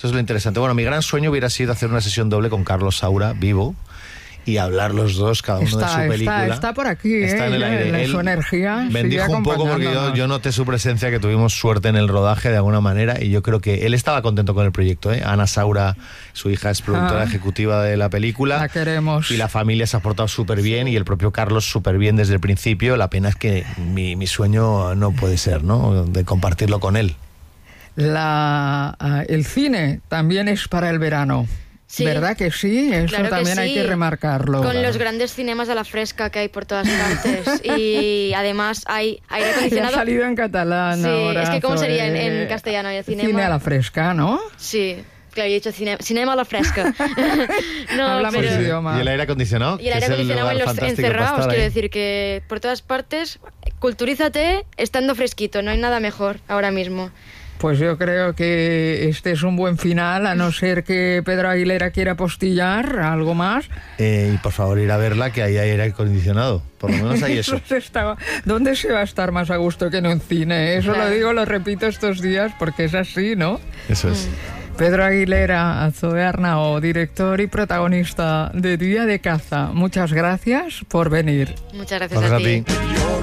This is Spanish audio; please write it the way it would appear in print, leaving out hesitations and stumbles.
Eso es lo interesante. Bueno, mi gran sueño hubiera sido hacer una sesión doble con Carlos Saura, vivo, y hablar los dos, cada uno de su película. Está por aquí, está en el aire. Su energía. Bendijo un poco porque yo noté su presencia, que tuvimos suerte en el rodaje de alguna manera, y yo creo que él estaba contento con el proyecto. Ana Saura, su hija, es productora ejecutiva de la película. La queremos. Y la familia se ha portado súper bien, y el propio Carlos súper bien desde el principio. La pena es que mi sueño no puede ser, ¿no?, de compartirlo con él. El cine también es para el verano. Sí. ¿Verdad que sí? Eso claro también sí. hay que remarcarlo. Con los grandes cinemas a la fresca que hay por todas partes. Y además hay aire acondicionado. Ya ha salido en catalán sí, ahora. Es que ¿cómo sería en castellano? El cinema? Cine a la fresca, ¿no? Sí. Claro, yo he dicho cinema a la fresca. No, hablamos pero... idioma. ¿Y el aire acondicionado? Y el aire acondicionado en los encerrados, quiero decir que por todas partes, culturízate estando fresquito, no hay nada mejor ahora mismo. Pues yo creo que este es un buen final, a no ser que Pedro Aguilera quiera postillar algo más. Y por favor, ir a verla, que ahí hay aire acondicionado. Por lo menos hay eso. ¿Dónde se va a estar más a gusto que en un cine? Eso claro. Lo digo, lo repito estos días porque es así, ¿no? Eso es. Pedro Aguilera, Zoe Arnao, director y protagonista de Día de Caza. Muchas gracias por venir. Muchas gracias a ti.